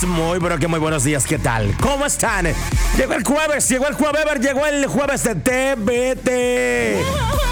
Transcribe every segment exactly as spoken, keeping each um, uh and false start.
días, muy pero que muy buenos días, ¿qué tal? ¿Cómo están? Llegó el jueves, llegó el jueves, llegó el jueves de T V T.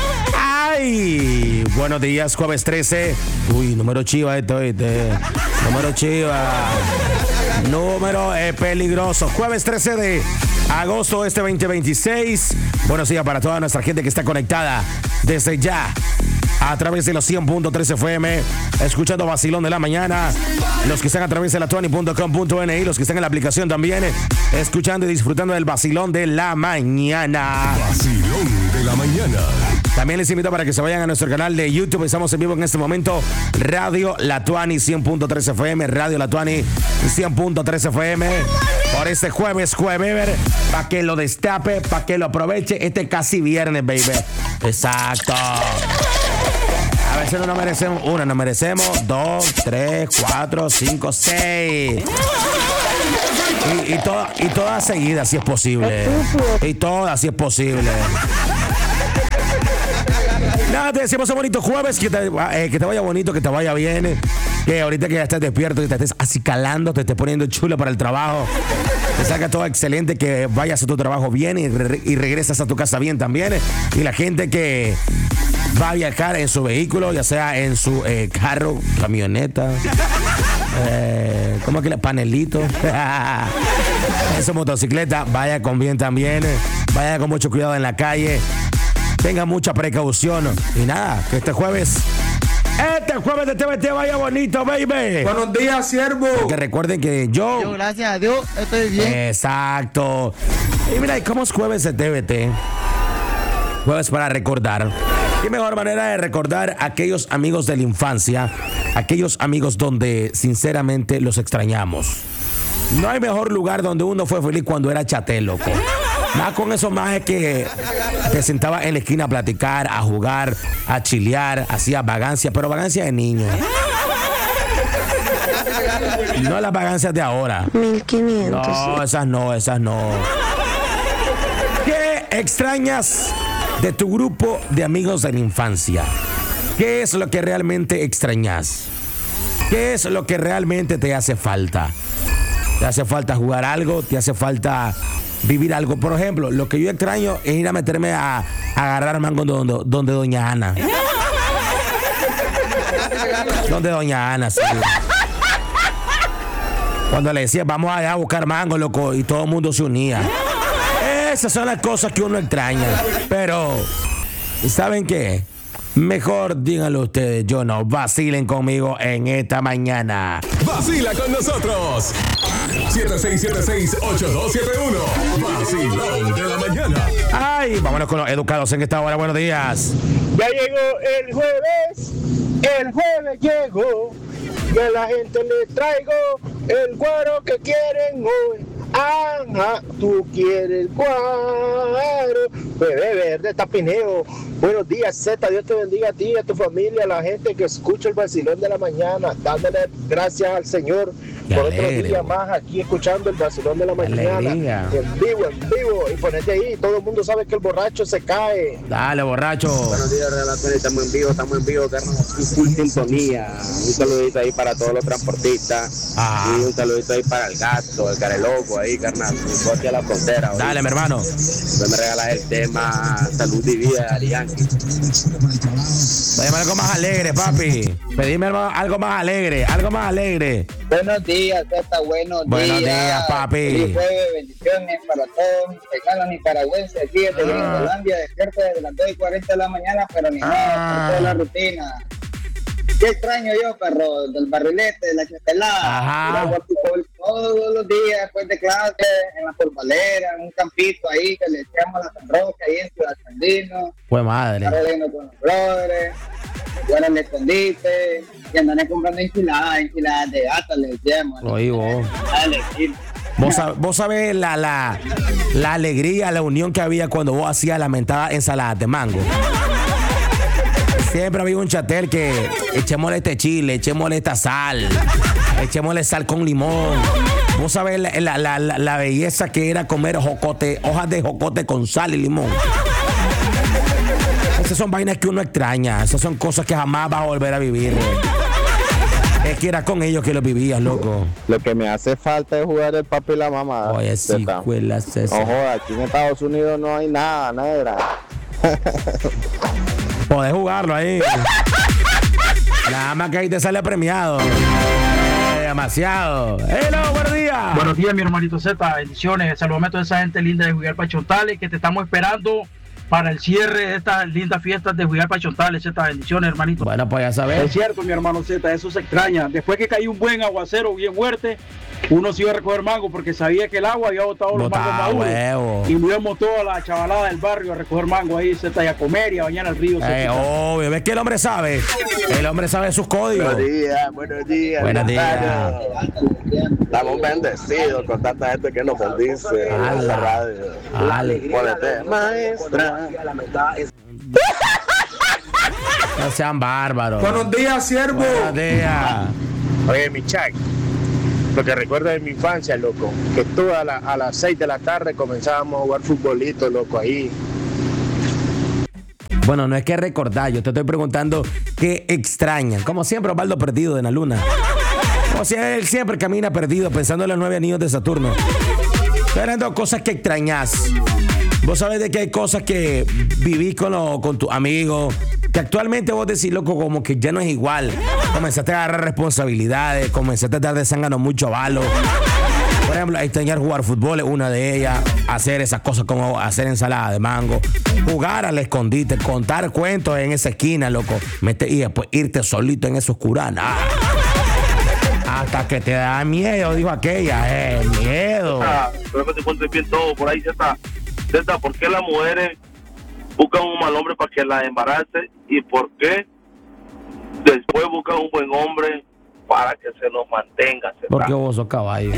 ¡Ay! Buenos días, jueves trece. Uy, número chiva esto, ¿viste? Número chiva. Número eh, peligroso. Jueves trece de agosto este veinte veintiséis. Buenos días para toda nuestra gente que está conectada desde ya a través de los cien punto tres F M, escuchando Vacilón de la Mañana. Los que están a través de la tuani punto com punto n i, los que están en la aplicación también, escuchando y disfrutando del Vacilón de la Mañana. Vacilón de la Mañana. También les invito para que se vayan a nuestro canal de YouTube. Estamos en vivo en este momento. Radio La Tuani cien punto tres F M. Radio La Tuani cien punto tres F M. Por este jueves, jueves, para que lo destape, para que lo aproveche. Este casi viernes, baby. Exacto. A veces no nos merecemos una, nos merecemos dos, tres, cuatro, cinco, seis. Y, y, toda, y todas seguidas, si es posible. Y todas, si es posible. Nada, te decimos un bonito jueves, que te, eh, que te vaya bonito, que te vaya bien, que ahorita que ya estés despierto, que te estés acicalando, te estés poniendo chulo para el trabajo, te salga todo excelente, que vayas a tu trabajo bien y, re, y regresas a tu casa bien también. Y la gente que va a viajar en su vehículo, ya sea en su eh, carro, camioneta, eh, ¿cómo que le? Panelito, en su motocicleta, vaya con bien también, vaya con mucho cuidado en la calle. Tenga mucha precaución. Y nada, que este jueves, este jueves de T V T vaya bonito, baby. Buenos días, siervo. Porque recuerden que yo... Yo, gracias a Dios, estoy bien. Exacto. Y mira, ¿cómo es jueves de T V T? Jueves para recordar. Qué mejor manera de recordar a aquellos amigos de la infancia, aquellos amigos donde sinceramente los extrañamos. No hay mejor lugar donde uno fue feliz cuando era chaté, loco. Más con esos majes que te sentaba en la esquina a platicar, a jugar, a chilear, hacía vagancia, pero vagancia de niños. No las vagancias de ahora. mil quinientos. No, esas no, esas no. ¿Qué extrañas de tu grupo de amigos de la infancia? ¿Qué es lo que realmente extrañas? ¿Qué es lo que realmente te hace falta? ¿Te hace falta jugar algo? ¿Te hace falta vivir algo? Por ejemplo, lo que yo extraño es ir a meterme a, a agarrar mango donde, donde doña Ana. Donde doña Ana, sí. Cuando le decía, vamos allá a buscar mango, loco, y todo el mundo se unía. Esas son las cosas que uno extraña. Pero, ¿saben qué? Mejor díganlo ustedes, yo no. Vacilen conmigo en esta mañana. Vacila con nosotros. siete seis siete seis, ocho dos siete uno. Vacilón de la Mañana. Ay, vámonos con los educados en esta hora. Buenos días. Ya llegó el jueves. El jueves llegó. Y a la gente le traigo el cuero que quieren hoy. Ajá, tú quieres cuero. Bebé verde, tapineo. Buenos días, Z. Dios te bendiga a ti, a tu familia, a la gente que escucha el Vacilón de la Mañana. Dándole gracias al Señor Qué por alegre, otro día bro. más aquí escuchando el Vacilón de la Mañana. Alegría. En vivo, en vivo. Y ponete ahí. Todo el mundo sabe que el borracho se cae. Dale, borracho. Buenos días, relaciones, estamos en vivo, estamos en vivo, carnal, full sintonía. Un saludito ahí para todos los transportistas. Ah. Y un saludito ahí para el gato, el careloco ahí, carnal. Un corte a la frontera. ¿oíste? Dale, mi hermano. Usted me regalas el tema Salud y Vida de Ari Yankee. Pedime algo más alegre, papi. Pedime algo, algo más alegre, algo más alegre. Buenos días, Teta, buenos, Buenos días. días, papi. Feliz jueves, bendiciones para todos mis paisanos nicaragüenses aquí desde Ah. Gringolandia, despierto desde las dos y cuarenta de la mañana, pero ni Ah. nada, por toda la rutina. Qué extraño yo, perro, del barrilete, de la chapelada. Ajá. Ir a jugar fútbol todos los días después de clase, en la polvalera, en un campito ahí que le echamos la San Roque, ahí en Ciudad Sandino. Fue madre. Estar leyendo con los brothers, jugar al escondite, y andan comprando enchiladas, enchiladas de gata, les decíamos. Oí, vos. Dale, sí. Vos, sab- vos sabés la, la, la alegría, la unión que había cuando vos hacías la mentada ensalada de mango. Siempre había un chatel que echémosle este chile, echémosle esta sal, echémosle sal con limón. Vos sabés la, la, la, la, la belleza que era comer jocote, hojas de jocote con sal y limón. Esas son vainas que uno extraña. Esas son cosas que jamás vas a volver a vivir. Es que era con ellos que lo vivías, loco. Lo que me hace falta es jugar el papi y la mamá. Oye, sí, cuela, César. No joda, aquí en Estados Unidos no hay nada, negra. Podés jugarlo ahí. Nada más que ahí te sale premiado. Eh, demasiado. Hello, buenos días. Buenos días, mi hermanito Z. Bendiciones. Saludos a toda esa gente linda de Jugar Chontales que te estamos esperando para el cierre de estas lindas fiestas de Jugar Chontales. Z, bendiciones, hermanito. Bueno, pues ya sabes. Es cierto, mi hermano Z, eso se extraña. Después que cayó un buen aguacero bien fuerte, uno se iba a recoger mango porque sabía que el agua había botado los mangos maduros. Huevo. Y íbamos toda la chavalada del barrio a recoger mango ahí, Z, y a comer y a bañar al río. Eh, obvio, ves que el hombre sabe. El hombre sabe sus códigos. Buenos días, buenos días. Buenos días. Estamos bendecidos con tanta gente que nos bendice en la radio. Dale. Ponete, maestra. No sean bárbaros. Buenos días, siervo. Buenos días. Oye, mi Chuck, lo que recuerdo de mi infancia, loco, que tú a, la, a las seis de la tarde comenzábamos a jugar futbolito, loco, ahí. Bueno, no es que recordar, yo te estoy preguntando qué extrañan. Como siempre, Osvaldo perdido de la luna. Como si él siempre camina perdido pensando en los nueve anillos de Saturno. Eran dos cosas que extrañas. Vos sabés de que hay cosas que vivís con, lo, con tus amigos, que actualmente vos decís, loco, como que ya no es igual. Comenzaste a agarrar responsabilidades, comenzaste a dar de zángano mucho balo. Por ejemplo, extrañar jugar fútbol es una de ellas, hacer esas cosas como hacer ensalada de mango, jugar al escondite, contar cuentos en esa esquina, loco, Mete, y después irte solito en esa oscurana. Hasta que te da miedo, dijo aquella, eh, miedo. Creo que te encuentres bien todo por ahí, Z. Z, ¿por qué las mujeres buscan un mal hombre para que las embarace? ¿Y por qué después buscan un buen hombre para que se nos mantenga? Z? Porque vos sos caballo.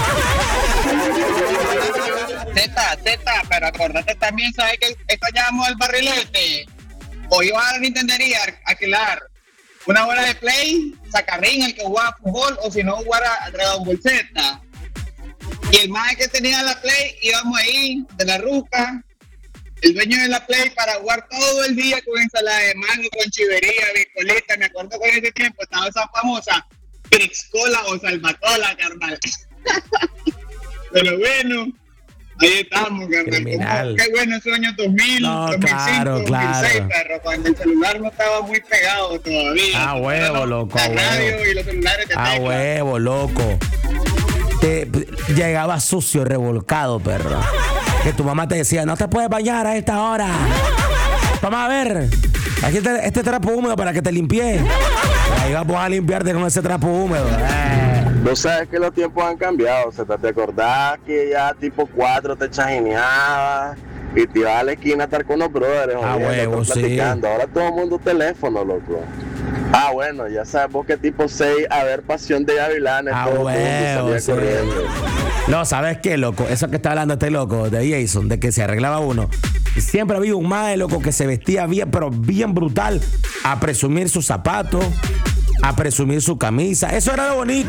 Z, Z, pero acordate también, ¿sabes que extrañamos el barrilete? O iba a la Nintendería a alquilar una hora de play, sacarrín, el que jugaba fútbol, o si no jugara a Dragon Ball Z. Y el más que tenía la play, íbamos ahí, de la ruca, el dueño de la play, para jugar todo el día con ensalada de mango, con chivería, bicoleta. Me acuerdo que en ese tiempo estaba esa famosa Crixcola o Salvatola, carnal. Pero bueno, ahí estamos, carnal. Qué bueno esos años dos mil, no, dos mil cinco, claro, dos mil seis, claro. Perro, cuando el celular no estaba muy pegado todavía. Ah, huevo, loco. La radio y los celulares de Ah, tecla. huevo, loco. Te, llegaba sucio, revolcado, perro. Que tu mamá te decía, no te puedes bañar a esta hora. Vamos a ver. Aquí este, este trapo húmedo para que te limpie. Ahí vamos a limpiarte con ese trapo húmedo. Eh. Vos sabes que los tiempos han cambiado, Z. ¿Te acordás que ya tipo cuatro te chajineabas y te ibas a la esquina a estar con los brothers? Ah, huevo, sí. Platicando. Ahora todo el mundo teléfono, loco. Ah, bueno, ya sabes vos que tipo seis, a ver Pasión de Gavilanes. Ah, todo huevo, mundo sí. salía corriendo. No, ¿sabes qué, loco? Eso que está hablando este loco de Jason, de que se arreglaba uno. Siempre ha habido un mae, loco, que se vestía bien, pero bien brutal, a presumir sus zapatos, a presumir su camisa. Eso era lo bonito.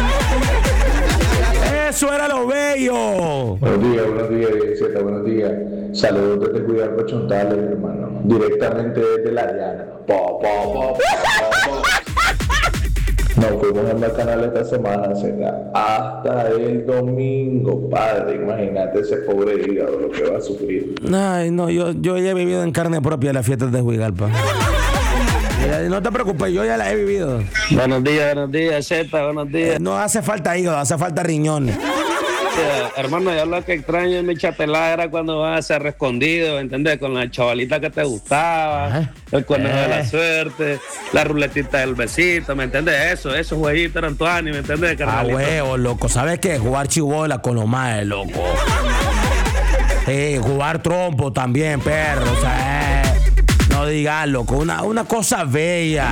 Eso era lo bello. Buenos días, buenos días, Z, buenos días. Saludos desde Cuidar Chontales, hermano. Directamente desde la Diana. Po, po, po, po, po, po. Nos fuimos al canal esta semana, Z. Hasta el domingo, padre. Imagínate ese pobre hígado lo que va a sufrir. Ay, no, yo, yo ya he vivido en carne propia las fiestas de Huigalpa. No te preocupes, yo ya la he vivido. Buenos días, buenos días, Z, buenos días. Eh, no hace falta hígado, hace falta riñones. Yeah, hermano, yo lo que extraño en mi chapelada era cuando vas a ser escondido, ¿entendés? Con la chavalita que te gustaba, ajá, el conejo eh. de la suerte, la ruletita del besito, ¿me entiendes? Eso, esos jueguitos eran Antoine, ¿me entiendes? Ah, huevo, loco, ¿sabes qué? Jugar chibola con los maes, loco. Sí, jugar trompo también, perro, o sea, eh, no digas, loco, una, una cosa bella.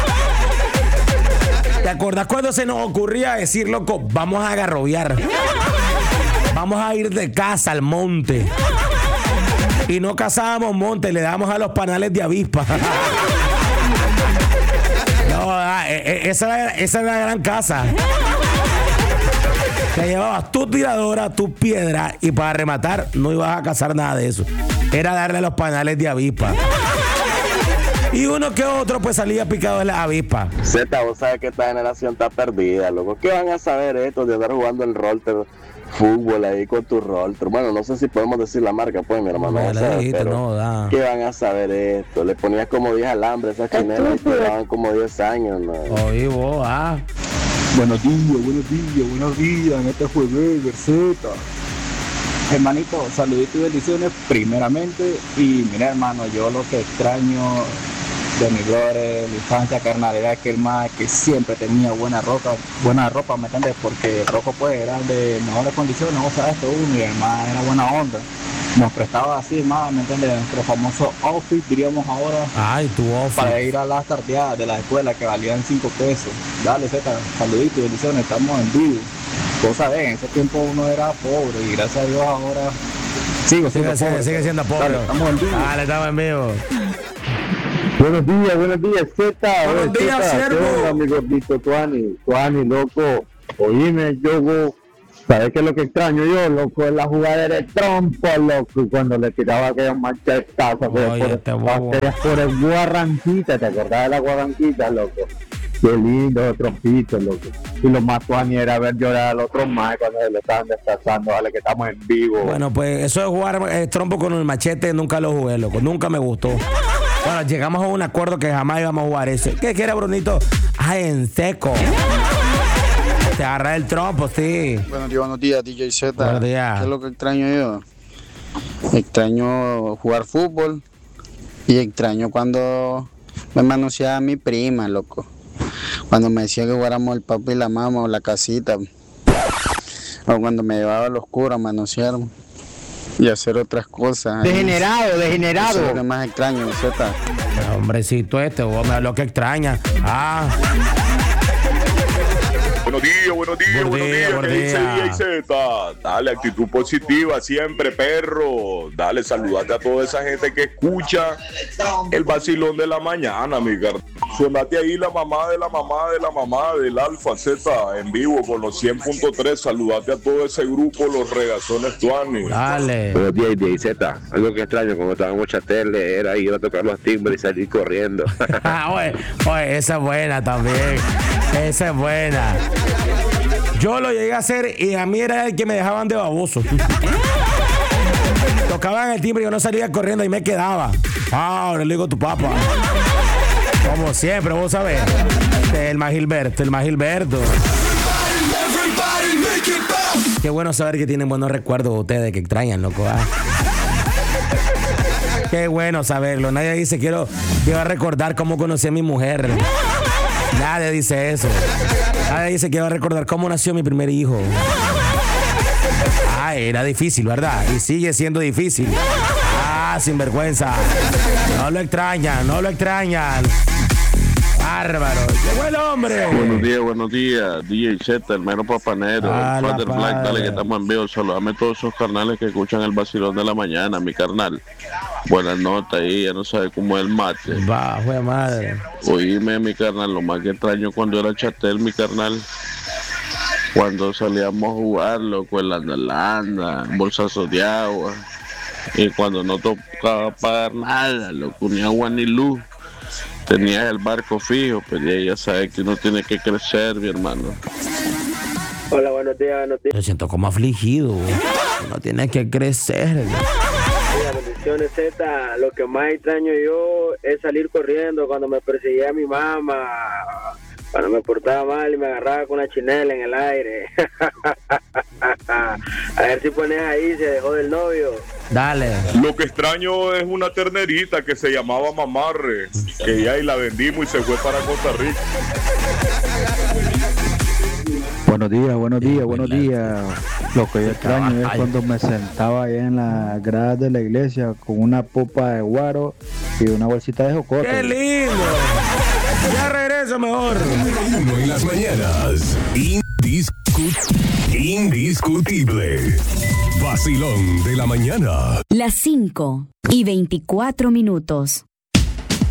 ¿Te acordás cuando se nos ocurría decir, loco, vamos a agarrobear? Vamos a ir de casa al monte. Y no cazábamos monte, le damos a los panales de avispa. No, esa era, esa era la gran casa. Te llevabas tu tiradora, tu piedra, y para rematar no ibas a cazar nada de eso. Era darle a los panales de avispa. Y uno que otro pues salía picado de la avispa. Z, vos sabes que esta generación está perdida, loco. ¿Qué van a saber esto de andar jugando el rolter fútbol ahí con tu rolter? Bueno, no sé si podemos decir la marca, pues, mi hermano. No, no, la sé, dijiste, pero no, da. ¿qué van a saber esto? Le ponías como diez alambres a esas chinelas y te daban como diez años, ¿no? Oye, vos, ah. Buenos días, buenos días, buenos días en este jueves, Verseta. Hermanito, saluditos y bendiciones primeramente. Y mira, hermano, yo lo que extraño de mi brother, la infancia, carnal, era aquel más que siempre tenía buena ropa, buena ropa, ¿me entiendes? Porque el rojo pues era de mejores condiciones, o sea, esto uno, y además era buena onda. Nos prestaba así más, ¿me entiendes? Nuestro famoso outfit, diríamos ahora. Ay, tu outfit. Para ir a las tardeadas de la escuela que valían cinco pesos. Dale, Zeta, saluditos y bendiciones, estamos en vivo. Vos sabés, en ese tiempo uno era pobre y gracias a Dios ahora sigo siendo sigue, pobre. sigue siendo pobre. Dale, estamos en vivo. Dale, estamos en vivo. Buenos días, buenos días, Zeta. Buenos días, siervo. Mi gordito Tuani, Tuani, loco. Oíme, yo, ¿sabes qué es lo que extraño yo, loco? Es la jugadera de trompo, loco. Y cuando le tiraba aquellas machetazos, Oye, este bobo. aquellas por el guarranquita, ¿te acordás de la guarranquita, loco? Qué lindo, trompitos, loco. Y lo más Tuani era ver llorar al otro más cuando se lo estaban destazando, vale, que estamos en vivo. Bueno, pues eso de jugar eh, trompo con el machete nunca lo jugué, loco. Nunca me gustó. Bueno, llegamos a un acuerdo que jamás íbamos a jugar ese. ¿Qué quiere, Brunito? Ah, en seco. Te agarra el trompo, sí. Buenos días, buenos días, D J Z. Buenos días. ¿Qué es lo que extraño yo? Extraño jugar fútbol y extraño cuando me manoseaba mi prima, loco. Cuando me decía que jugáramos el papi y la mamá o la casita. O cuando me llevaba a los curas a manosear y hacer otras cosas. Degenerado, degenerado. Eso es lo que más extraño, Z. Hombrecito este, vos me lo que extraña. Ah. Buenos días, buenos días, buenos días, buenos ¿qué dice días. D J Z? Dale, actitud positiva siempre, perro. Dale, saludate a toda esa gente que escucha el vacilón de la mañana, mi carnal. Sonate ahí la mamá de la mamá de la mamá del Alfa Z en vivo con los cien punto tres. Saludate a todo ese grupo, los regazones Tuani. Dale. Buenos días, D J Z. Algo que extraño cuando estábamos chatele era ir a tocar los timbres y salir corriendo. Ah, oye, oye, esa es buena también. Esa es buena. Yo lo llegué a hacer y a mí era el que me dejaban de baboso. Tocaban el timbre y yo no salía corriendo y me quedaba. Ah, ahora le digo a tu papá. Como siempre, vos sabés. El más Gilberto, el más Gilberto. Qué bueno saber que tienen buenos recuerdos ustedes que extrañan, loco. ¿Ah? Qué bueno saberlo. Nadie dice quiero, quiero recordar cómo conocí a mi mujer. Nadie dice eso. Nadie dice quiero recordar cómo nació mi primer hijo. Ay, era difícil, ¿verdad? Y sigue siendo difícil. Ah, sinvergüenza. No lo extrañan, no lo extrañan. Bárbaro. Llegó el hombre. Buenos días, buenos días. D J Z, el mero papanero, Ah, el la Father Black, padre. dale que estamos en vivo. Saludame a todos esos carnales que escuchan el vacilón de la mañana, mi carnal. Buenas notas ahí, ya no sabe cómo es el mate. Va, fue madre. Oíme, mi carnal, lo más que extraño cuando era chatel, mi carnal. Cuando salíamos a jugar, loco, en la andalanda, en bolsazos de agua. Y cuando no tocaba pagar nada, loco, ni agua ni luz. Tenías el barco fijo, pero ya, ya sabes que uno tiene que crecer, mi hermano. Hola, buenos días, buenos días. Me siento como afligido. Uno tiene que crecer. Mira, bendiciones, Z. Lo que más extraño yo es salir corriendo cuando me perseguía a mi mamá. Cuando me portaba mal y me agarraba con una chinela en el aire. A ver si pones ahí, se dejó del novio. Dale. Lo que extraño es una ternerita que se llamaba Mamarre, que ya y la vendimos y se fue para Costa Rica. Buenos días, buenos días, buenos días. Lo que yo extraño es cuando me sentaba ahí en las gradas de la iglesia con una popa de guaro y una bolsita de jocote. ¡Qué lindo! Ya regreso mejor. Uno en las mañanas. Indiscu- indiscutible. Vacilón de la mañana. Las cinco y veinticuatro minutos.